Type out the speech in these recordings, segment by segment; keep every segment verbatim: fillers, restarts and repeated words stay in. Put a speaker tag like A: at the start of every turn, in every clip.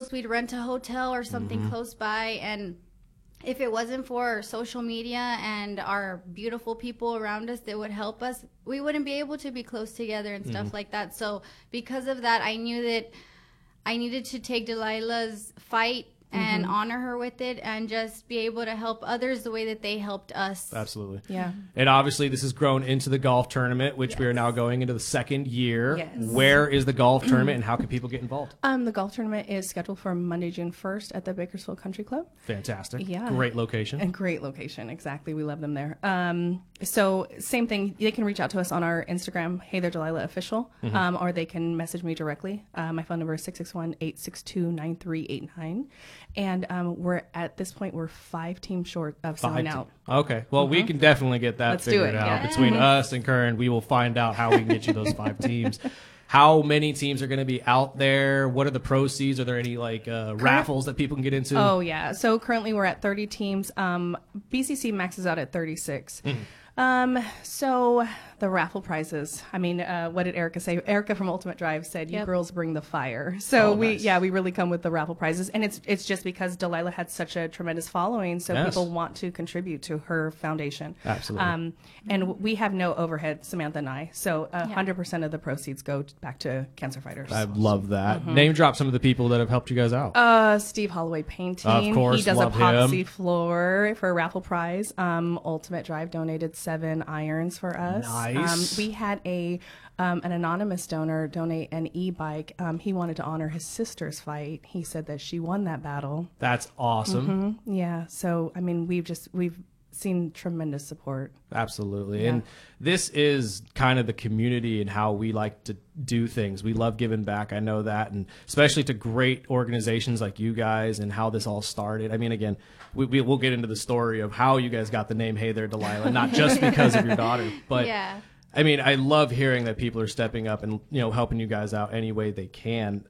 A: close, we'd rent a hotel or something mm-hmm. close by. And if it wasn't for social media and our beautiful people around us that would help us, we wouldn't be able to be close together and stuff mm-hmm. like that. So because of that, I knew that I needed to take Delilah's fight and mm-hmm. honor her with it and just be able to help others the way that they helped us.
B: Absolutely.
C: Yeah.
B: And obviously this has grown into the golf tournament, which yes. we are now going into the second year.
C: Yes.
B: Where is the golf tournament and how can people get involved?
C: Um, the golf tournament is scheduled for Monday, June first at the Bakersfield Country Club.
B: Fantastic.
C: Yeah.
B: Great location.
C: A great location. Exactly. We love them there. Um, so same thing. They can reach out to us on our Instagram, Hey There Delilah Official, mm-hmm. um, or they can message me directly. Uh, my phone number is six six one, eight six two, nine three eight nine. And um, we're at this point, we're five teams short of selling
B: Five
C: out.
B: Te- okay. Well, mm-hmm. we can definitely get that
C: Let's
B: figured
C: do it,
B: out
C: yeah.
B: between us and Curran. We will find out how we can get you those five teams. How many teams are going to be out there? What are the proceeds? Are there any like uh, raffles that people can get into?
C: Oh, yeah. So currently we're at thirty teams. Um, B C C maxes out at thirty-six. Mm-hmm. Um, so the raffle prizes, I mean, uh, what did Erica say? Erica from Ultimate Drive said, you
A: yep.
C: girls bring the fire. So
B: oh,
C: we,
B: nice.
C: yeah, we really come with the raffle prizes, and it's, it's just because Delilah had such a tremendous following. So
B: yes.
C: people want to contribute to her foundation.
B: Absolutely.
C: Um, and we have no overhead, Samantha and I. So a hundred percent of the proceeds go back to cancer fighters.
B: I love that.
C: Mm-hmm.
B: Name drop some of the people that have helped you guys out.
C: Uh, Steve Holloway Painting.
B: Of course,
C: he does
B: love
C: epoxy
B: him.
C: floor for a raffle prize. Um, Ultimate Drive donated seven irons for us.
B: Nice.
C: Um, we had a um, an anonymous donor donate an e-bike. Um, he wanted to honor his sister's fight. He said that she won that battle.
B: That's awesome.
C: Mm-hmm. Yeah. So I mean, we've just we've seen tremendous support.
B: Absolutely.
C: Yeah.
B: And this is kind of the community and how we like to do things. We love giving back. I know that. And especially to great organizations like you guys and how this all started. I mean, again, we, we, we'll get into the story of how you guys got the name Hey There Delilah, not just because of your daughter, but
A: yeah.
B: I mean, I love hearing that people are stepping up and, you know, helping you guys out any way they can.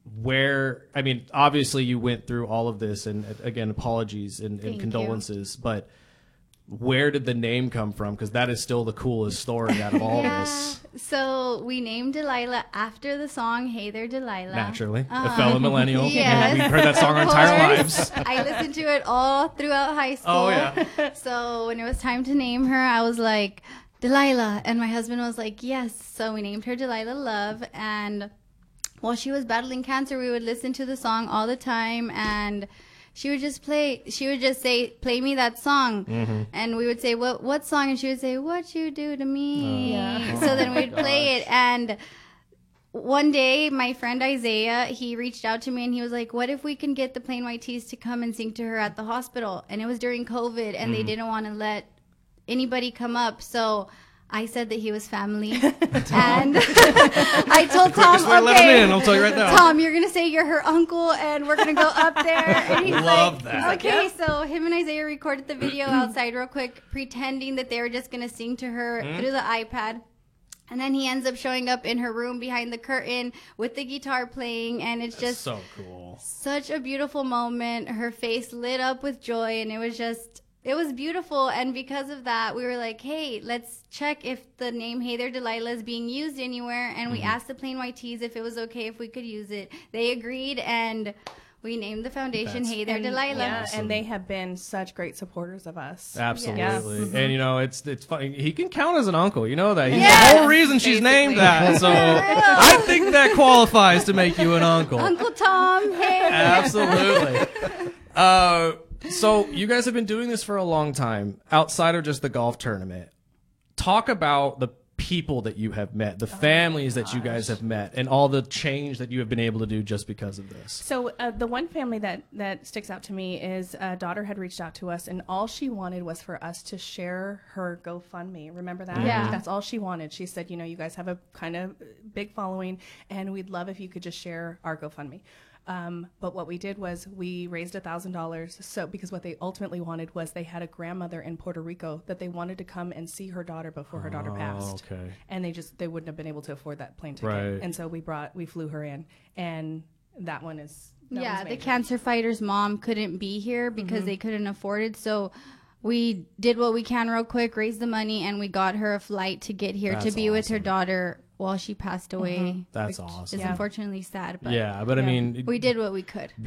B: Where, I mean, obviously you went through all of this and again, apologies and, and condolences, you. But where did the name come from? Because that is still the coolest story out of all
A: yeah.
B: this.
A: So we named Delilah after the song Hey There Delilah.
B: Naturally.
A: Um,
B: a fellow millennial.
A: Yes.
B: We've heard that song our entire lives.
A: I listened to it all throughout high school.
B: Oh, yeah.
A: So when it was time to name her, I was like, Delilah. And my husband was like, yes. So we named her Delilah Love. And while she was battling cancer, we would listen to the song all the time. And she would just play, she would just say, play me that song. Mm-hmm. And we would say, what what song? And she would say, what you do to me.
C: Oh. Yeah.
A: So then we'd play it. And one day, my friend Isaiah, he reached out to me and he was like, what if we can get the Plain White Tees to come and sing to her at the hospital? And it was during COVID and mm-hmm. they didn't want to let anybody come up. So I said that he was family. And I told Tom,
B: okay, let him in, I'll tell you right now.
A: Tom, you're going to say you're her uncle and we're going to go up there. And he's
B: Love
A: like,
B: that.
A: okay.
C: Yeah.
A: So him and Isaiah recorded the video outside real quick, pretending that they were just going to sing to her mm-hmm. through the iPad. And then he ends up showing up in her room behind the curtain with the guitar playing. And it's
B: That's
A: just
B: so cool.
A: Such a beautiful moment. Her face lit up with joy. And it was just, it was beautiful. And because of that, we were like, hey, let's check if the name Hey There Delilah is being used anywhere. And we mm-hmm. asked the Plain White Tees if it was okay if we could use it. They agreed. And we named the foundation
B: That's
A: Hey There
C: and,
A: Delilah.
C: Yeah,
B: awesome.
C: and they have been such great supporters of us.
B: Absolutely.
C: Yes. Mm-hmm.
B: And, you know, it's it's funny. He can count as an uncle. You know that. He's
A: Yes.
B: the whole reason she's
C: Basically.
B: named that. So I think that qualifies to make you an uncle.
A: Uncle Tom, hey.
B: Absolutely. Uh, so you guys have been doing this for a long time outside of just the golf tournament. Talk about the people that you have met, the families that you guys have met, and all the change that you have been able to do just because of this.
C: So uh, the one family that, that sticks out to me is a daughter had reached out to us, and all she wanted was for us to share her GoFundMe. Remember that?
A: Yeah.
C: That's all she wanted. She said, you know, you guys have a kind of big following, and we'd love if you could just share our GoFundMe. Um, but what we did was we raised a thousand dollars. So because what they ultimately wanted was they had a grandmother in Puerto Rico that they wanted to come and see her daughter before her daughter passed.
B: Oh, okay.
C: And they just, they wouldn't have been able to afford that plane ticket.
B: Right.
C: And so we brought, we flew her in, and that one is, that
A: Yeah,
C: one's
A: the
C: major.
A: cancer fighter's mom couldn't be here because
C: Mm-hmm.
A: they couldn't afford it. So we did what we can real quick, raised the money, and we got her a flight to get here
B: That's
A: to be with her
B: awesome.
A: daughter while she passed away.
C: Mm-hmm.
B: That's
A: which
B: awesome.
A: is
C: Yeah.
A: unfortunately sad, but
B: Yeah, but I
C: Yeah.
B: mean,
A: we did what we could.